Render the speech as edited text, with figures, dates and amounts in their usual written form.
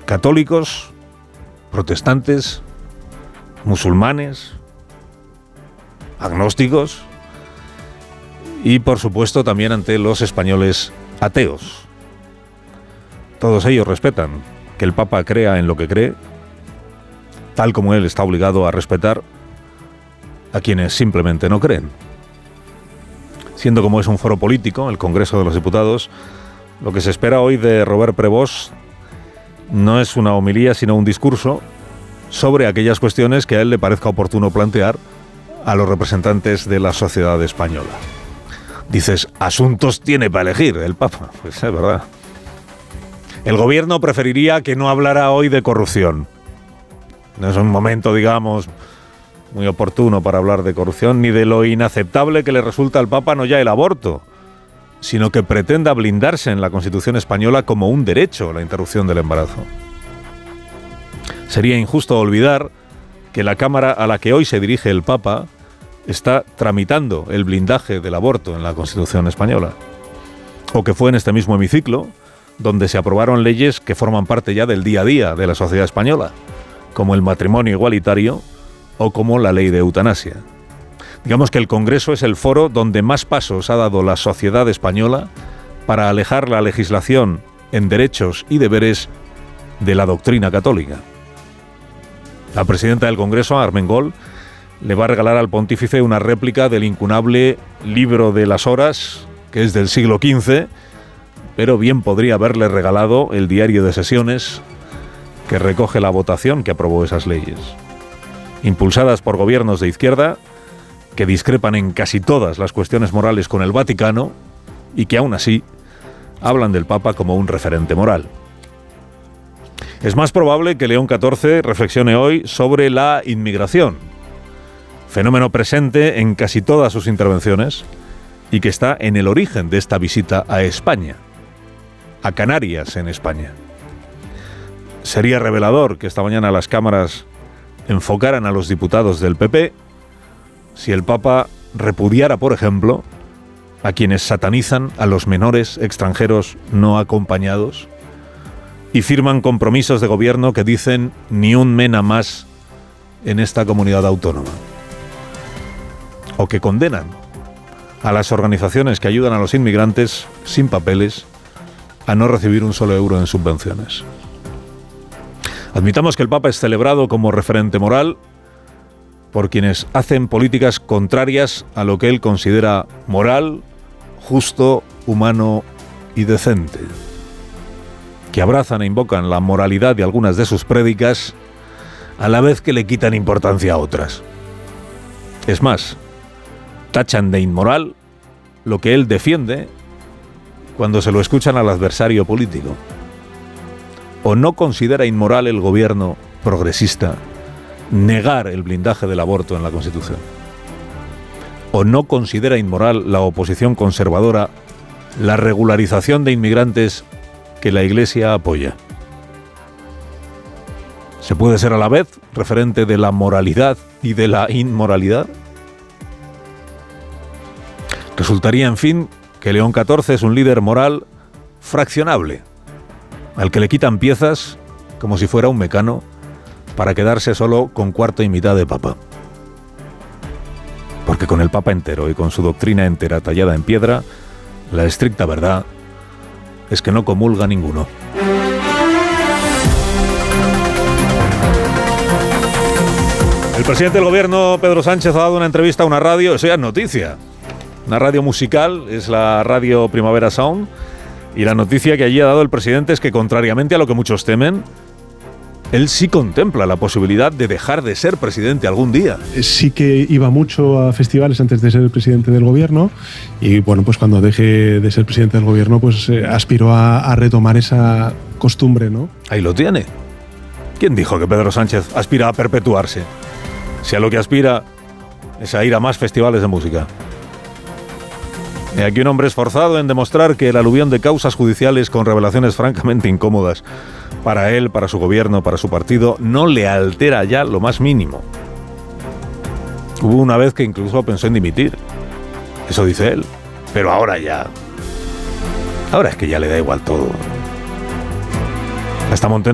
católicos, protestantes, musulmanes, agnósticos y, por supuesto, también ante los españoles ateos. Todos ellos respetan que el Papa crea en lo que cree, tal como él está obligado a respetar a quienes simplemente no creen. Siendo como es un foro político, el Congreso de los Diputados, lo que se espera hoy de Robert Prevost no es una homilía, sino un discurso sobre aquellas cuestiones que a él le parezca oportuno plantear a los representantes de la sociedad española. Dices, asuntos tiene para elegir el Papa. Pues es verdad. El gobierno preferiría que no hablara hoy de corrupción. No es un momento, digamos, muy oportuno para hablar de corrupción, ni de lo inaceptable que le resulta al Papa no ya el aborto, sino que pretenda blindarse en la Constitución española como un derecho la interrupción del embarazo. Sería injusto olvidar que la Cámara a la que hoy se dirige el Papa está tramitando el blindaje del aborto en la Constitución española, o que fue en este mismo hemiciclo donde se aprobaron leyes que forman parte ya del día a día de la sociedad española, como el matrimonio igualitario o como la ley de eutanasia. Digamos que el Congreso es el foro donde más pasos ha dado la sociedad española para alejar la legislación en derechos y deberes de la doctrina católica. La presidenta del Congreso, Armengol, le va a regalar al pontífice una réplica del incunable Libro de las Horas, que es del siglo XV, pero bien podría haberle regalado el diario de sesiones que recoge la votación que aprobó esas leyes, impulsadas por gobiernos de izquierda que discrepan en casi todas las cuestiones morales con el Vaticano y que aún así hablan del Papa como un referente moral. Es más probable que León XIV reflexione hoy sobre la inmigración, fenómeno presente en casi todas sus intervenciones y que está en el origen de esta visita a España, a Canarias en España. Sería revelador que esta mañana las cámaras enfocaran a los diputados del PP si el Papa repudiara, por ejemplo, a quienes satanizan a los menores extranjeros no acompañados y firman compromisos de gobierno que dicen ni un mena más en esta comunidad autónoma, o que condenan a las organizaciones que ayudan a los inmigrantes sin papeles a no recibir un solo euro en subvenciones. Admitamos que el Papa es celebrado como referente moral por quienes hacen políticas contrarias a lo que él considera moral, justo, humano y decente, que abrazan e invocan la moralidad de algunas de sus prédicas a la vez que le quitan importancia a otras. Es más, tachan de inmoral lo que él defiende cuando se lo escuchan al adversario político. ¿O no considera inmoral el gobierno progresista negar el blindaje del aborto en la Constitución? ¿O no considera inmoral la oposición conservadora la regularización de inmigrantes que la Iglesia apoya? ¿Se puede ser a la vez referente de la moralidad y de la inmoralidad? Resultaría, en fin, que León XIV es un líder moral fraccionable, al que le quitan piezas como si fuera un mecano para quedarse solo con cuarto y mitad de papa. Porque con el Papa entero y con su doctrina entera tallada en piedra, la estricta verdad es que no comulga ninguno. El presidente del gobierno, Pedro Sánchez, ha dado una entrevista a una radio, eso ya es noticia. Una radio musical, es la radio Primavera Sound, y la noticia que allí ha dado el presidente es que, contrariamente a lo que muchos temen, él sí contempla la posibilidad de dejar de ser presidente algún día. Sí que iba mucho a festivales antes de ser el presidente del gobierno y, bueno, pues cuando deje de ser presidente del gobierno, pues aspiró a retomar esa costumbre, ¿no? Ahí lo tiene. ¿Quién dijo que Pedro Sánchez aspira a perpetuarse? Si a lo que aspira es a ir a más festivales de música. Y aquí un hombre esforzado en demostrar que el aluvión de causas judiciales con revelaciones francamente incómodas para él, para su gobierno, para su partido, no le altera ya lo más mínimo. Hubo una vez que incluso pensó en dimitir. Eso dice él. Pero ahora ya... Ahora es que ya le da igual todo. Hasta Montenegro